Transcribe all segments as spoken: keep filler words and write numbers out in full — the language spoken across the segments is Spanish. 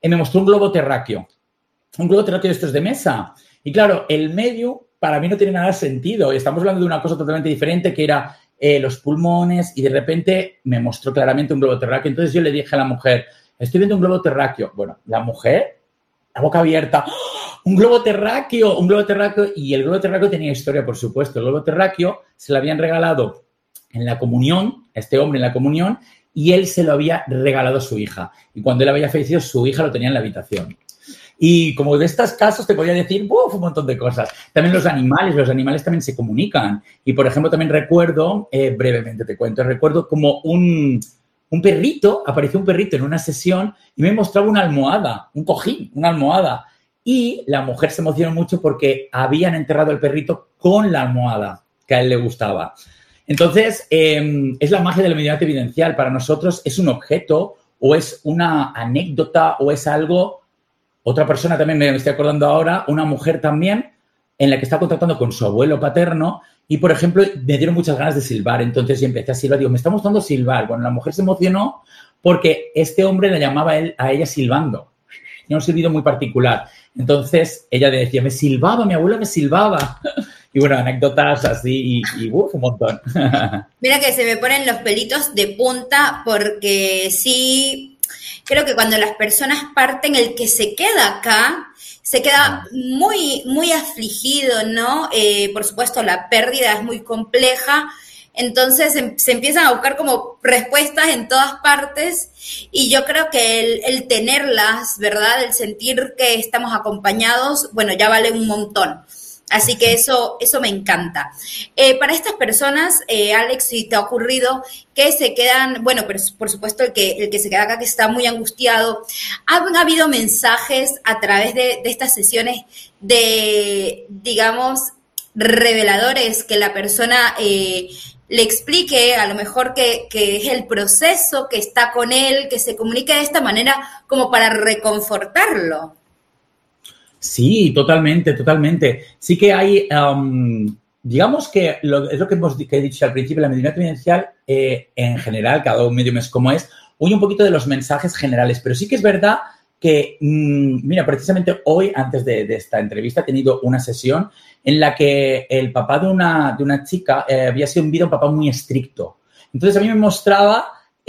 eh, me mostró un globo terráqueo. Un globo terráqueo de estos de mesa. Y claro, el medio para mí no tiene nada de sentido. Estamos hablando de una cosa totalmente diferente que era eh, los pulmones y de repente me mostró claramente un globo terráqueo. Entonces yo le dije a la mujer, estoy viendo un globo terráqueo. Bueno, la mujer, la boca abierta, ¡oh! Un globo terráqueo, un globo terráqueo. Y el globo terráqueo tenía historia, por supuesto. El globo terráqueo se lo habían regalado en la comunión, a este hombre en la comunión, y él se lo había regalado a su hija. Y cuando él había fallecido, su hija lo tenía en la habitación. Y como de estos casos te podría decir uf, un montón de cosas. También los animales, los animales también se comunican. Y, por ejemplo, también recuerdo, eh, brevemente te cuento, recuerdo como un, un perrito, apareció un perrito en una sesión y me mostraba una almohada, un cojín, una almohada. Y la mujer se emocionó mucho porque habían enterrado el perrito con la almohada que a él le gustaba. Entonces, eh, es la magia de la mediunidad evidencial. Para nosotros es un objeto o es una anécdota o es algo... Otra persona también, me estoy acordando ahora, una mujer también, en la que está contactando con su abuelo paterno y, por ejemplo, me dieron muchas ganas de silbar. Entonces yo empecé a silbar. Digo, me está mostrando silbar. Bueno, la mujer se emocionó porque este hombre la llamaba a, él, a ella silbando. Tiene un silbido muy particular. Entonces ella le decía, me silbaba, mi abuela me silbaba. Y bueno, anécdotas así y, y uf, un montón. Mira que se me ponen los pelitos de punta porque sí... Creo que cuando las personas parten, el que se queda acá se queda muy, muy afligido, ¿no? Eh, por supuesto, la pérdida es muy compleja. Entonces se, se empiezan a buscar como respuestas en todas partes y yo creo que el, el tenerlas, ¿verdad? El sentir que estamos acompañados, bueno, ya vale un montón. Así que eso, eso me encanta. Eh, para estas personas, eh, Alex, si te ha ocurrido que se quedan, bueno, pero por supuesto el que, el que se queda acá que está muy angustiado, ¿han habido mensajes a través de, de estas sesiones de, digamos, reveladores que la persona eh, le explique a lo mejor que, que es el proceso, que está con él, que se comunique de esta manera como para reconfortarlo? Sí, totalmente, totalmente. Sí que hay, um, digamos que lo, es lo que, hemos, que he dicho al principio, la mediunidad evidencial eh, en general, cada un medium es como es, huye un poquito de los mensajes generales, pero sí que es verdad que, mmm, mira, precisamente hoy, antes de, de esta entrevista, he tenido una sesión en la que el papá de una, de una chica eh, había sido un vida un papá muy estricto. Entonces, a mí me mostraba,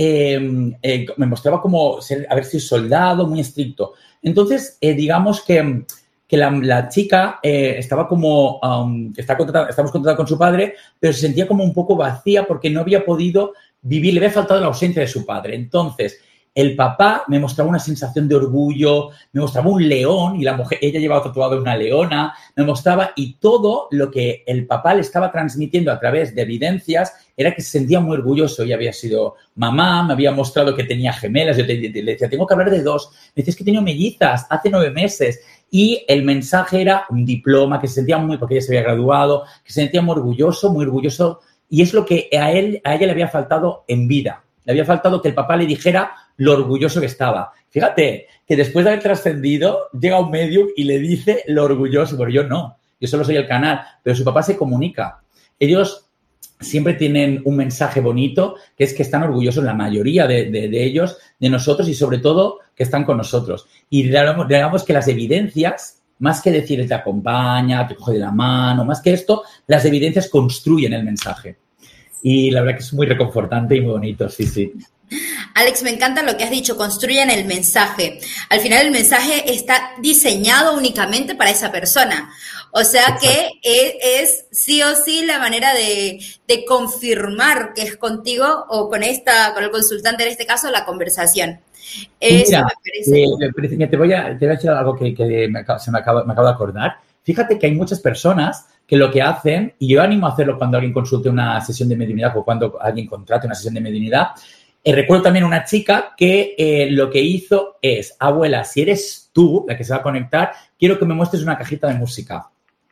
eh, eh, me mostraba como ser, haber sido soldado, muy estricto. Entonces, eh, digamos que... que la, la chica eh, estaba como, um, está contratada, estamos contratados con su padre, pero se sentía como un poco vacía porque no había podido vivir, le había faltado la ausencia de su padre. Entonces, el papá me mostraba una sensación de orgullo, me mostraba un león y la mujer, ella llevaba tatuado una leona, me mostraba y todo lo que el papá le estaba transmitiendo a través de evidencias era que se sentía muy orgulloso. Ella había sido mamá, me había mostrado que tenía gemelas, yo te, te, le decía, tengo que hablar de dos, me decía, es que he tenido mellizas hace nueve meses. Y el mensaje era un diploma, que se sentía muy, porque ella se había graduado, que se sentía muy orgulloso, muy orgulloso. Y es lo que a él, a ella le había faltado en vida. Le había faltado que el papá le dijera lo orgulloso que estaba. Fíjate, que después de haber trascendido, llega un medium y le dice lo orgulloso, pero yo no. Yo solo soy el canal, pero su papá se comunica. Ellos siempre tienen un mensaje bonito, que es que están orgullosos, la mayoría de, de, de ellos, de nosotros y sobre todo que están con nosotros. Y digamos, digamos que las evidencias, más que decir él te acompaña, te coge de la mano, más que esto, las evidencias construyen el mensaje. Y la verdad que es muy reconfortante y muy bonito, sí, sí. Alex, me encanta lo que has dicho, construyen el mensaje. Al final el mensaje está diseñado únicamente para esa persona. O sea Exacto. que es, es sí o sí la manera de, de confirmar que es contigo o con esta, con el consultante en este caso, la conversación. Eso Mira, me parece. Eh, te, voy a, te voy a decir algo que, que me, se me acaba, me acabo de acordar. Fíjate que hay muchas personas que lo que hacen, y yo animo a hacerlo cuando alguien consulte una sesión de mediunidad o cuando alguien contrate una sesión de mediunidad. Eh, recuerdo también una chica que eh, lo que hizo es, abuela, si eres tú la que se va a conectar, quiero que me muestres una cajita de música.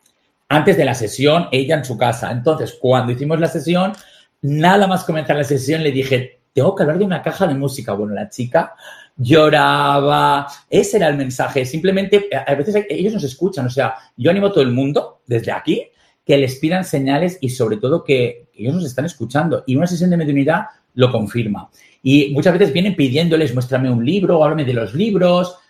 Antes de la sesión, ella en su casa. Entonces, cuando hicimos la sesión, nada más comenzar la sesión, le dije, tengo que hablar de una caja de música. Bueno, la chica lloraba. Ese era el mensaje. Simplemente, a veces ellos nos escuchan. O sea, yo animo a todo el mundo, desde aquí, que les pidan señales y sobre todo que ellos nos están escuchando. Y una sesión de mediunidad lo confirma. Y muchas veces vienen pidiéndoles, muéstrame un libro o háblame de los libros.